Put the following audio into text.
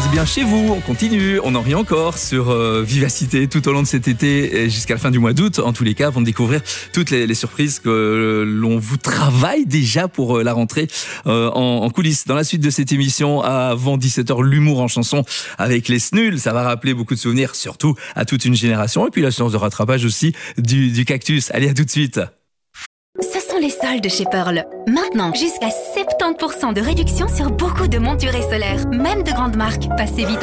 passe bien chez vous. On continue, on en rit encore sur Vivacité tout au long de cet été et jusqu'à la fin du mois d'août. En tous les cas, avant de découvrir toutes les surprises que l'on vous travaille déjà pour la rentrée en coulisses. Dans la suite de cette émission, avant 17h, l'humour en chanson avec les Snuls. Ça va rappeler beaucoup de souvenirs, surtout à toute une génération. Et puis la séance de rattrapage aussi du Cactus. Allez, à tout de suite. Ce sont les soldes chez Pearl. Maintenant, jusqu'à 70% de réduction sur beaucoup de montures solaires, même de grandes marques. Passez vite